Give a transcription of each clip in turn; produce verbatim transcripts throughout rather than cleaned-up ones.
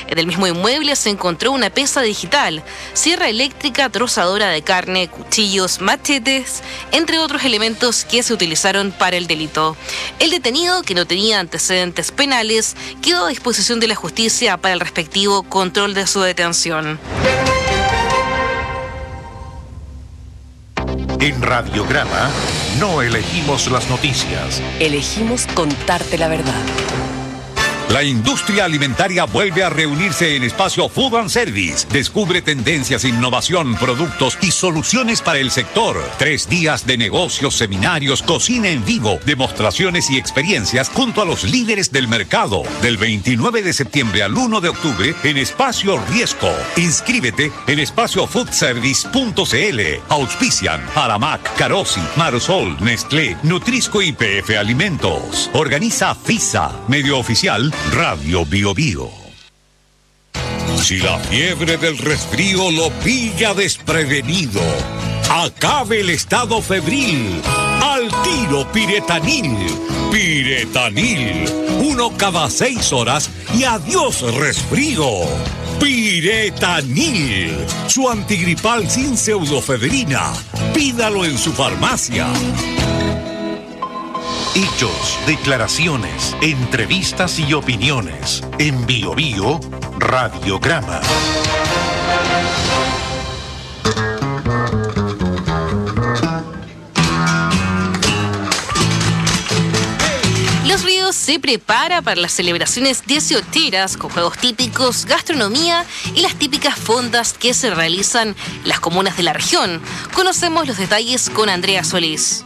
En el mismo inmueble se encontró una pesa digital, sierra eléctrica, trozadora de carne, cuchillos, machetes, entre otros elementos que se utilizaron para el delito. El detenido, que no tenía antecedentes penales, quedó a disposición de la justicia para el respectivo control de su detención. En Radiograma no elegimos las noticias. Elegimos contarte la verdad. La industria alimentaria vuelve a reunirse en Espacio Food and Service. Descubre tendencias, innovación, productos y soluciones para el sector. Tres días de negocios, seminarios, cocina en vivo, demostraciones y experiencias junto a los líderes del mercado. Del veintinueve de septiembre al uno de octubre en Espacio Riesco. Inscríbete en espacio food service punto c l. Auspician Aramac, Carosi, Marsol, Nestlé, Nutrisco y P F Alimentos. Organiza FISA, medio oficial Radio Bio Bio. Si la fiebre del resfrío lo pilla desprevenido, acabe el estado febril. Al tiro Piretanil. Piretanil. Uno cada seis horas y adiós resfrío. Piretanil. Su antigripal sin pseudofedrina. Pídalo en su farmacia. Hechos, declaraciones, entrevistas y opiniones. En Bio Bio, Radiograma. Los Ríos se prepara para las celebraciones dieciocheras con juegos típicos, gastronomía y las típicas fondas que se realizan en las comunas de la región. Conocemos los detalles con Andrea Solís.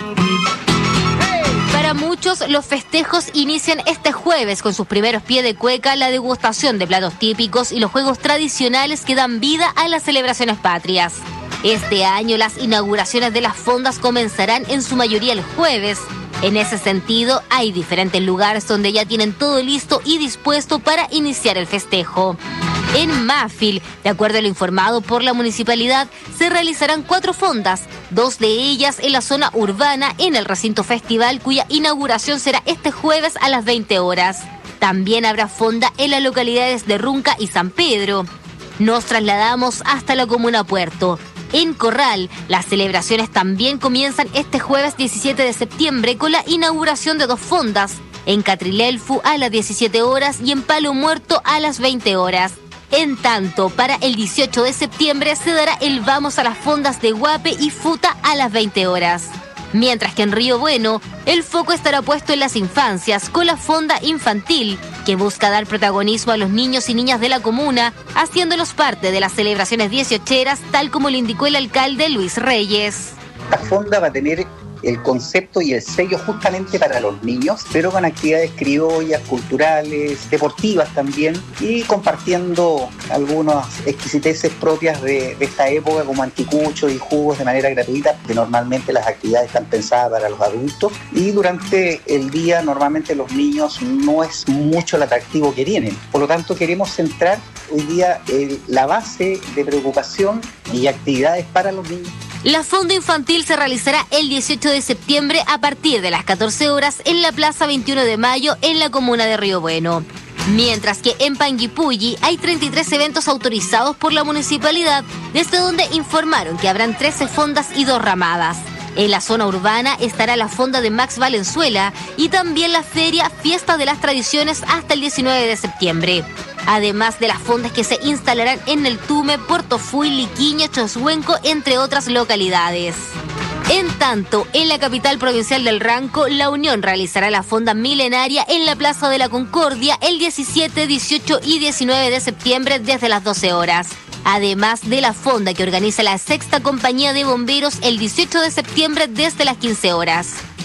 Para muchos, los festejos inician este jueves con sus primeros pies de cueca, la degustación de platos típicos y los juegos tradicionales que dan vida a las celebraciones patrias. Este año, las inauguraciones de las fondas comenzarán en su mayoría el jueves. En ese sentido, hay diferentes lugares donde ya tienen todo listo y dispuesto para iniciar el festejo. En Mafil, de acuerdo a lo informado por la municipalidad, se realizarán cuatro fondas, dos de ellas en la zona urbana en el recinto festival, cuya inauguración será este jueves a las veinte horas. También habrá fonda en las localidades de Runca y San Pedro. Nos trasladamos hasta la comuna Puerto. En Corral, las celebraciones también comienzan este jueves diecisiete de septiembre con la inauguración de dos fondas, en Catrilelfu a las diecisiete horas y en Palo Muerto a las veinte horas. En tanto, para el dieciocho de septiembre se dará el Vamos a las Fondas de Guape y Futa a las veinte horas. Mientras que en Río Bueno, el foco estará puesto en las infancias con la Fonda Infantil, que busca dar protagonismo a los niños y niñas de la comuna, haciéndolos parte de las celebraciones dieciocheras, tal como lo indicó el alcalde Luis Reyes. Esta fonda va a tener el concepto y el sello justamente para los niños, pero con actividades criollas, culturales, deportivas también, y compartiendo algunas exquisiteces propias de, de esta época, como anticuchos y jugos de manera gratuita, que normalmente las actividades están pensadas para los adultos, y durante el día normalmente los niños no es mucho el atractivo que tienen. Por lo tanto, queremos centrar hoy día eh, la base de preocupación y actividades para los niños. La fonda infantil se realizará el dieciocho de septiembre a partir de las catorce horas en la Plaza veintiuno de mayo en la comuna de Río Bueno. Mientras que en Panguipulli hay treinta y tres eventos autorizados por la municipalidad, desde donde informaron que habrán trece fondas y dos ramadas. En la zona urbana estará la fonda de Max Valenzuela y también la feria Fiesta de las Tradiciones hasta el diecinueve de septiembre. Además de las fondas que se instalarán en el Tume, Portofuy, Liquiño, Choshuenco, entre otras localidades. En tanto, en la capital provincial del Ranco, la Unión realizará la fonda milenaria en la Plaza de la Concordia el diecisiete, dieciocho y diecinueve de septiembre desde las doce horas. Además de la fonda que organiza la Sexta Compañía de Bomberos el dieciocho de septiembre desde las quince horas.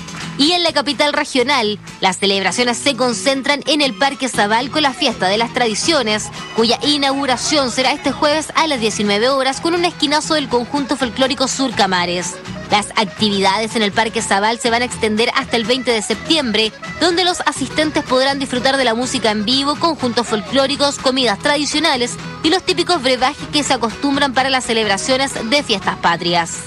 Y en la capital regional, las celebraciones se concentran en el Parque Zabal con la Fiesta de las Tradiciones, cuya inauguración será este jueves a las diecinueve horas con un esquinazo del conjunto folclórico Surcamares. Las actividades en el Parque Zabal se van a extender hasta el veinte de septiembre, donde los asistentes podrán disfrutar de la música en vivo, conjuntos folclóricos, comidas tradicionales y los típicos brebajes que se acostumbran para las celebraciones de fiestas patrias.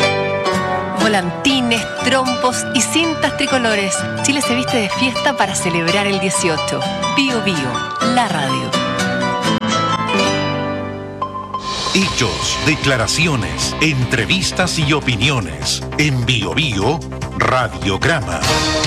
Volantines, trompos y cintas tricolores. Chile se viste de fiesta para celebrar el dieciocho. Bio Bio, la radio. Hechos, declaraciones, entrevistas y opiniones. En Bio Bio, Radiograma.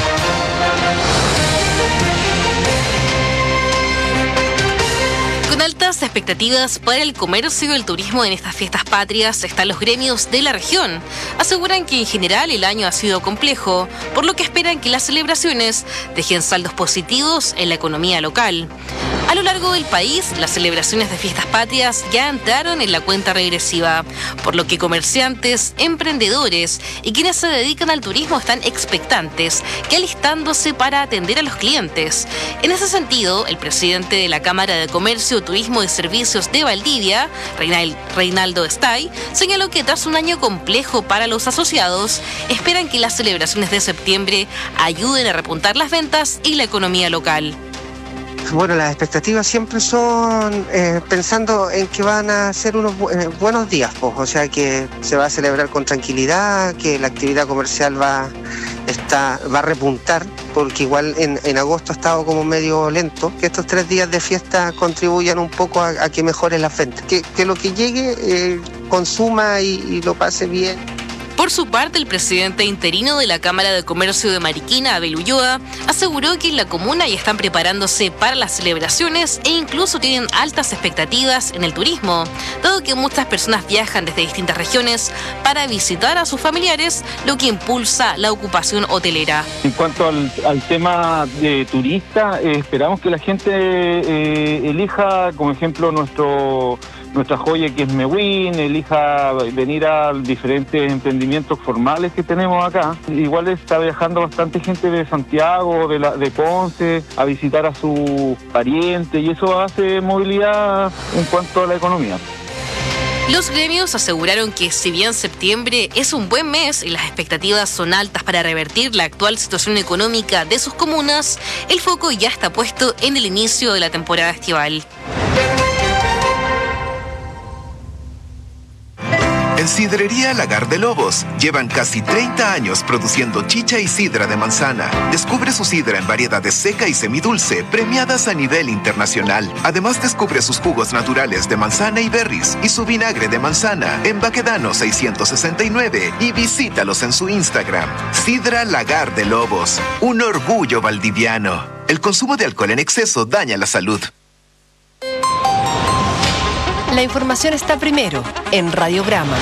Con altas expectativas para el comercio y el turismo en estas fiestas patrias están los gremios de la región. Aseguran que en general el año ha sido complejo, por lo que esperan que las celebraciones dejen saldos positivos en la economía local. A lo largo del país, las celebraciones de fiestas patrias ya entraron en la cuenta regresiva, por lo que comerciantes, emprendedores y quienes se dedican al turismo están expectantes, que alistándose para atender a los clientes. En ese sentido, el presidente de la Cámara de Comercio, Turismo y Servicios de Valdivia, Reinal- Reinaldo Stay, señaló que tras un año complejo para los asociados, esperan que las celebraciones de septiembre ayuden a repuntar las ventas y la economía local. Bueno, las expectativas siempre son eh, pensando en que van a ser unos bu- eh, buenos días, pues, o sea que se va a celebrar con tranquilidad, que la actividad comercial va, está, va a repuntar, porque igual en, en agosto ha estado como medio lento, que estos tres días de fiesta contribuyan un poco a, a que mejoren las ventas, que, que lo que llegue eh, consuma y, y lo pase bien. Por su parte, el presidente interino de la Cámara de Comercio de Mariquina, Abel Ulloa, aseguró que en la comuna ya están preparándose para las celebraciones e incluso tienen altas expectativas en el turismo, dado que muchas personas viajan desde distintas regiones para visitar a sus familiares, lo que impulsa la ocupación hotelera. En cuanto al, al tema de turista, eh, esperamos que la gente eh, elija, como ejemplo, nuestro... nuestra joya que es Mewin, elija venir a diferentes emprendimientos formales que tenemos acá. Igual está viajando bastante gente de Santiago, de, la, de Ponce, a visitar a sus parientes y eso hace movilidad en cuanto a la economía. Los gremios aseguraron que si bien septiembre es un buen mes y las expectativas son altas para revertir la actual situación económica de sus comunas, el foco ya está puesto en el inicio de la temporada estival. En Sidrería Lagar de Lobos llevan casi treinta años produciendo chicha y sidra de manzana. Descubre su sidra en variedades seca y semidulce, premiadas a nivel internacional. Además, descubre sus jugos naturales de manzana y berries y su vinagre de manzana en Baquedano seiscientos sesenta y nueve y visítalos en su Instagram. Sidra Lagar de Lobos, un orgullo valdiviano. El consumo de alcohol en exceso daña la salud. La información está primero en Radiograma.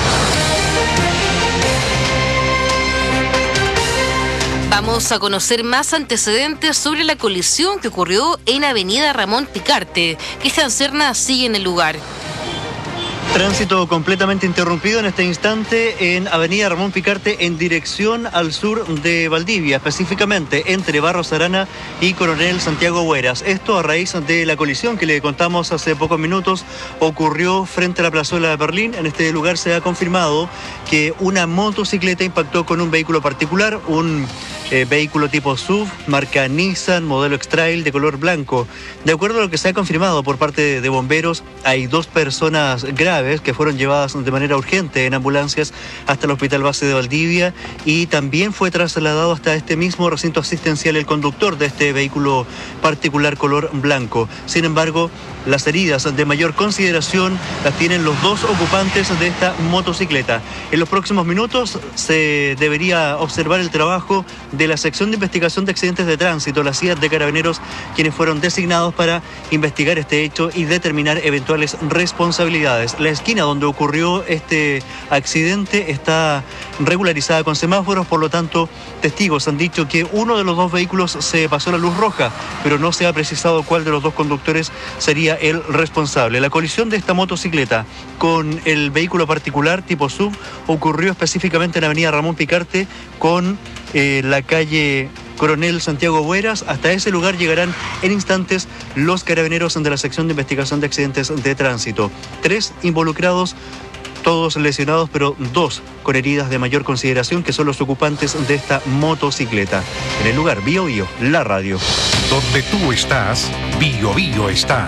Vamos a conocer más antecedentes sobre la colisión que ocurrió en Avenida Ramón Picarte. Cristian Serna sigue en el lugar. Tránsito completamente interrumpido en este instante en Avenida Ramón Picarte en dirección al sur de Valdivia, específicamente entre Barros Arana y Coronel Santiago Hueras. Esto a raíz de la colisión que le contamos hace pocos minutos ocurrió frente a la plazuela de Berlín. En este lugar se ha confirmado que una motocicleta impactó con un vehículo particular, un eh, vehículo tipo S U V, marca Nissan, modelo X-Trail de color blanco. De acuerdo a lo que se ha confirmado por parte de, de bomberos, hay dos personas graves que fueron llevadas de manera urgente en ambulancias hasta el Hospital Base de Valdivia y también fue trasladado hasta este mismo recinto asistencial el conductor de este vehículo particular color blanco. Sin embargo, las heridas de mayor consideración las tienen los dos ocupantes de esta motocicleta. En los próximos minutos se debería observar el trabajo de la sección de investigación de accidentes de tránsito, la C I A T de Carabineros, quienes fueron designados para investigar este hecho y determinar eventuales responsabilidades. La esquina donde ocurrió este accidente está regularizada con semáforos, por lo tanto, testigos han dicho que uno de los dos vehículos se pasó la luz roja, pero no se ha precisado cuál de los dos conductores sería el responsable. La colisión de esta motocicleta con el vehículo particular tipo S U V ocurrió específicamente en Avenida Ramón Picarte con eh, la calle Coronel Santiago Hueras. Hasta ese lugar llegarán en instantes los carabineros de la sección de investigación de accidentes de tránsito. Tres involucrados, todos lesionados, pero dos con heridas de mayor consideración, que son los ocupantes de esta motocicleta. En el lugar, Bio Bio, la radio. Donde tú estás, Bio Bio está.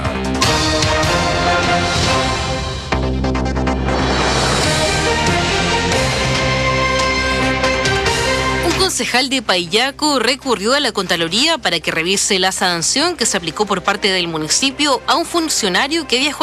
Un concejal de Payaco recurrió a la Contraloría para que revise la sanción que se aplicó por parte del municipio a un funcionario que viajó